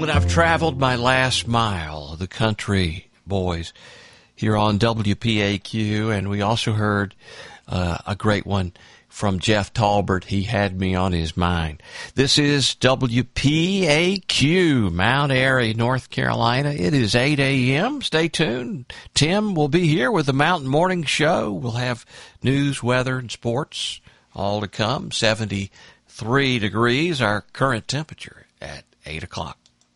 When I've traveled my last mile, the country boys here on WPAQ, and we also heard a great one from Jeff Talbert. He had me on his mind. This is WPAQ, Mount Airy, North Carolina. It is 8 a.m. Stay tuned. Tim will be here with the Mountain Morning Show. We'll have news, weather, and sports all to come. 73 degrees, our current temperature at 8 o'clock.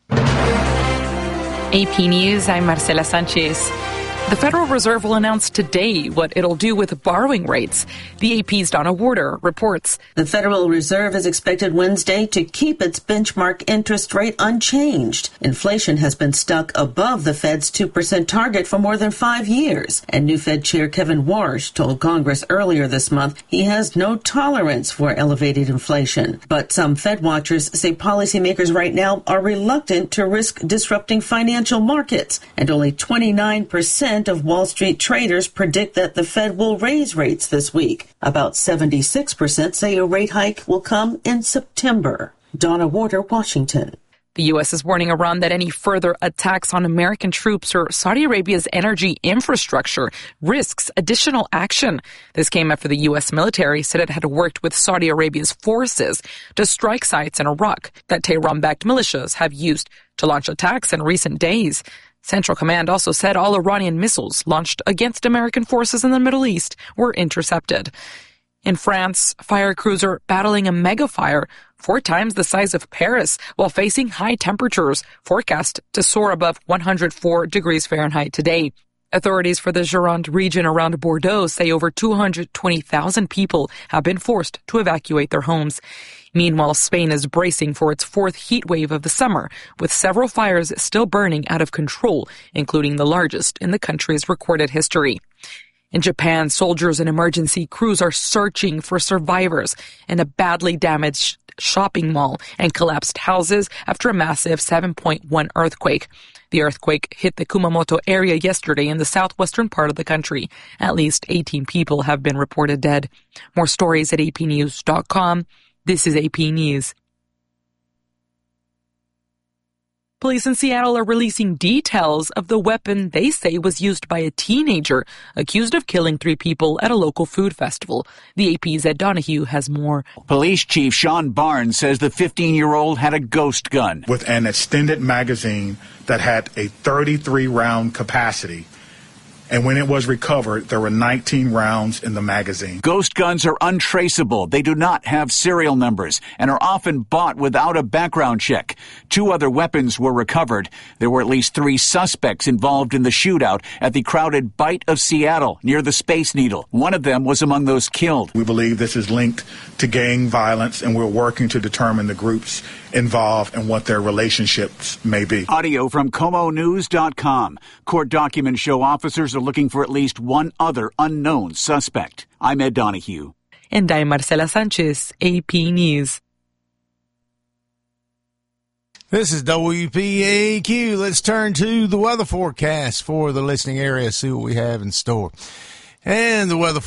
AP News, I'm Marcela Sanchez. The Federal Reserve will announce today what it'll do with borrowing rates. The AP's Donna Warder reports. The Federal Reserve is expected Wednesday to keep its benchmark interest rate unchanged. Inflation has been stuck above the Fed's 2% target for more than 5 years. And new Fed Chair Kevin Warsh told Congress earlier this month he has no tolerance for elevated inflation. But some Fed watchers say policymakers right now are reluctant to risk disrupting financial markets. And only 29% of Wall Street traders predict that the Fed will raise rates this week. About 76% say a rate hike will come in September. Donna Warder, Washington. The U.S. is warning Iran that any further attacks on American troops or Saudi Arabia's energy infrastructure risks additional action. This came after the U.S. military said it had worked with Saudi Arabia's forces to strike sites in Iraq that Tehran-backed militias have used to launch attacks in recent days. Central Command also said all Iranian missiles launched against American forces in the Middle East were intercepted. In France, fire crews are battling a mega fire 4 times the size of Paris while facing high temperatures forecast to soar above 104 degrees Fahrenheit today. Authorities for the Gironde region around Bordeaux say over 220,000 people have been forced to evacuate their homes. Meanwhile, Spain is bracing for its 4th heat wave of the summer, with several fires still burning out of control, including the largest in the country's recorded history. In Japan, soldiers and emergency crews are searching for survivors in a badly damaged shopping mall and collapsed houses after a massive 7.1 earthquake. The earthquake hit the Kumamoto area yesterday in the southwestern part of the country. At least 18 people have been reported dead. More stories at apnews.com. This is AP News. Police in Seattle are releasing details of the weapon they say was used by a teenager accused of killing 3 people at a local food festival. The AP's Ed Donahue has more. Police Chief Sean Barnes says the 15-year-old had a ghost gun with an extended magazine that had a 33-round capacity. And when it was recovered, there were 19 rounds in the magazine. Ghost guns are untraceable. They do not have serial numbers and are often bought without a background check. 2 other weapons were recovered. There were at least 3 suspects involved in the shootout at the crowded Bite of Seattle near the Space Needle. One of them was among those killed. We believe this is linked to gang violence, and we're working to determine the groups involved and what their relationships may be. Audio from ComoNews.com. Court documents show officers are looking for at least one other unknown suspect. I'm Ed Donahue. And I'm Marcela Sanchez, AP News. This is WPAQ. Let's turn to the weather forecast for the listening area, see what we have in store. And the weather